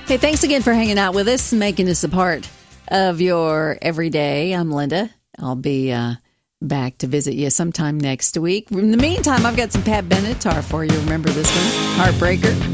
Hey, thanks again for hanging out with us, making us a part of your everyday. I'm Linda. I'll be back to visit you sometime next week. In the meantime, I've got some Pat Benatar for you. Remember this one? Heartbreaker.